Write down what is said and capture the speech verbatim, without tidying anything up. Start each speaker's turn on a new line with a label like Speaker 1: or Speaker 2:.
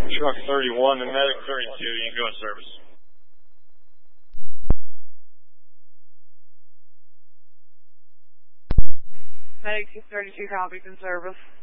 Speaker 1: Truck thirty-one and Medic thirty-two, you can go in service.
Speaker 2: Medic two thirty-two, copies in service.